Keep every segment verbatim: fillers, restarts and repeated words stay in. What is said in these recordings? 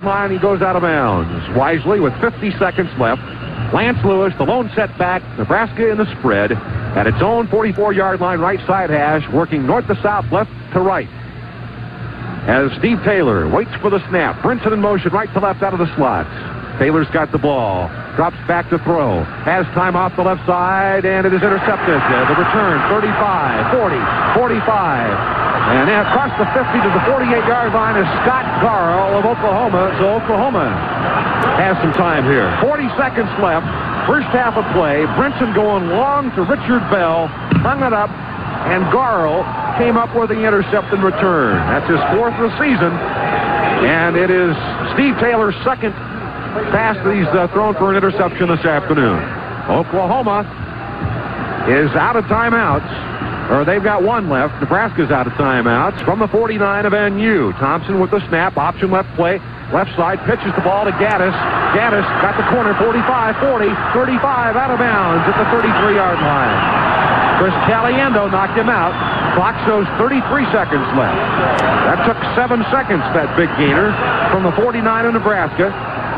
line. He goes out of bounds. Wisely, with fifty seconds left, Lance Lewis, the lone setback, Nebraska in the spread, at its own forty-four-yard line, right side hash, working north to south, left to right. As Steve Taylor waits for the snap. Brinson in motion, right to left out of the slots. Taylor's got the ball. Drops back to throw. Has time off the left side, and it is intercepted. Uh, the return, thirty-five, forty, forty-five. And then across the fifty to the forty-eight-yard line is Scott Garl of Oklahoma. So Oklahoma has some time here. forty seconds left. First half of play. Brinson going long to Richard Bell. Hung it up, and Garl came up with the intercept and return. That's his fourth of the season. And it is Steve Taylor's second pass that he's uh, thrown for an interception this afternoon. Oklahoma is out of timeouts, or they've got one left. Nebraska's out of timeouts from the forty-nine of N U. Thompson with the snap, option left play, left side, pitches the ball to Gaddis. Gaddis got the corner, forty-five, forty, thirty-five, out of bounds at the thirty-three-yard line. Chris Caliendo knocked him out. Clock shows thirty-three seconds left. That took seven seconds, that big gainer, from the forty-nine of Nebraska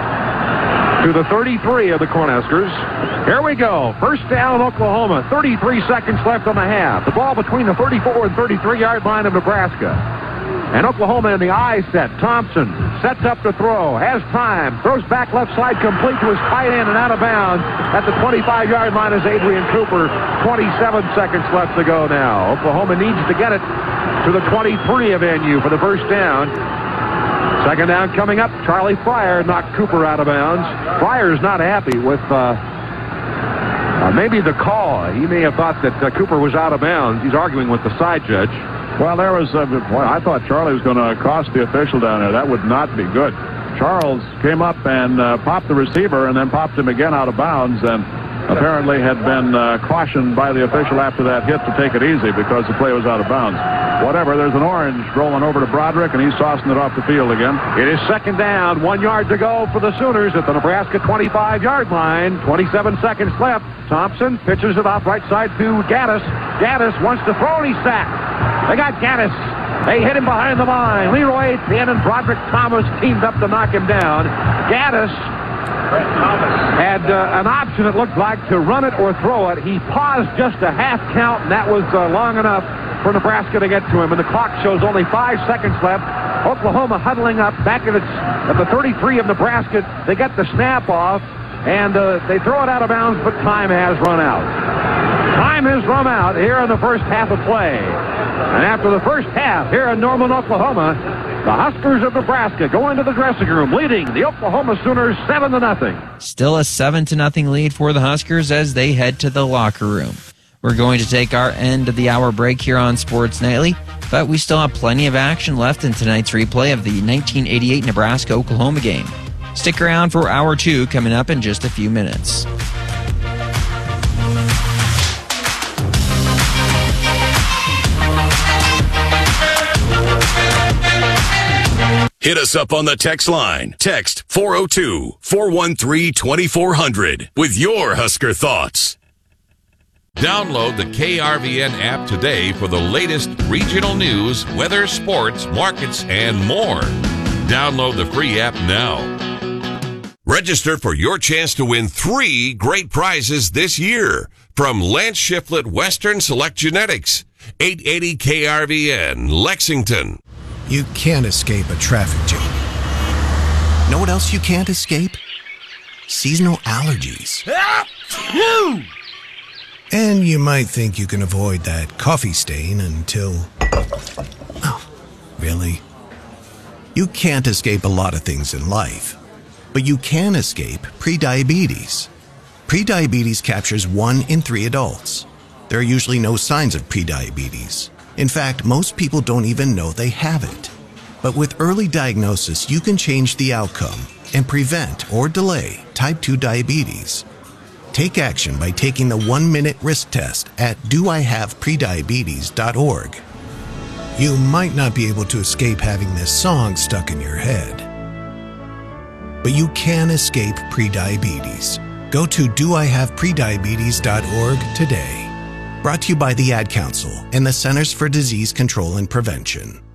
to the thirty-three of the Cornhuskers. Here we go. First down, Oklahoma. thirty-three seconds left on the half. The ball between the thirty-four and thirty-three-yard line of Nebraska. And Oklahoma in the I set. Thompson sets up to throw. Has time. Throws back left side complete to his tight end and out of bounds. At the twenty-five-yard line is Adrian Cooper. twenty-seven seconds left to go now. Oklahoma needs to get it to the twenty-three of N U for the first down. Second down coming up. Charlie Fryer knocked Cooper out of bounds. Fryer's not happy with uh, uh, maybe the call. He may have thought that uh, Cooper was out of bounds. He's arguing with the side judge. Well, there was, uh, boy, I thought Charlie was going to accost the official down there. That would not be good. Charles came up and uh, popped the receiver and then popped him again out of bounds, and apparently had been uh, cautioned by the official after that hit to take it easy because the play was out of bounds. Whatever, there's an orange rolling over to Broderick, and he's tossing it off the field again. It is second down, one yard to go for the Sooners at the Nebraska twenty-five-yard line. twenty-seven seconds left. Thompson pitches it off right side to Gaddis. Gaddis wants to throw, and he's sacked. They got Gaddis. They hit him behind the line. Leroy Etienne and Broderick Thomas teamed up to knock him down. Gaddis had uh, an option, it looked like, to run it or throw it. He paused just a half count, and that was uh, long enough for Nebraska to get to him. And the clock shows only five seconds left. Oklahoma huddling up back at, its, at the thirty-three of Nebraska. They get the snap off, and uh, they throw it out of bounds, but time has run out. Time has run out here in the first half of play. And after the first half here in Norman, Oklahoma, the Huskers of Nebraska go into the dressing room, leading the Oklahoma Sooners seven to nothing. Still a seven to nothing lead for the Huskers as they head to the locker room. We're going to take our end of the hour break here on Sports Nightly, but we still have plenty of action left in tonight's replay of the nineteen eighty-eight Nebraska-Oklahoma game. Stick around for hour two coming up in just a few minutes. Hit us up on the text line. Text four oh two, four one three, two four zero zero with your Husker thoughts. Download the K R V N app today for the latest regional news, weather, sports, markets, and more. Download the free app now. Register for your chance to win three great prizes this year from Lance Shiflett Western Select Genetics, eight eighty K R V N, Lexington. You can't escape a traffic jam. Know what else you can't escape? Seasonal allergies. And you might think you can avoid that coffee stain until... Oh, really? You can't escape a lot of things in life, but you can escape prediabetes. Prediabetes captures one in three adults. There are usually no signs of prediabetes. In fact, most people don't even know they have it. But with early diagnosis, you can change the outcome and prevent or delay type two diabetes. Take action by taking the one-minute risk test at do I have prediabetes dot org. You might not be able to escape having this song stuck in your head, but you can escape prediabetes. Go to do I have prediabetes dot org today. Brought to you by the Ad Council and the Centers for Disease Control and Prevention.